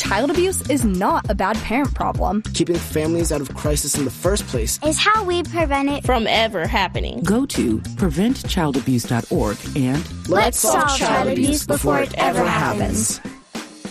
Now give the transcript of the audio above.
child abuse is not a bad parent problem. Keeping families out of crisis in the first place is how we prevent it from ever happening. Go to preventchildabuse.org and let's solve child abuse before it ever happens.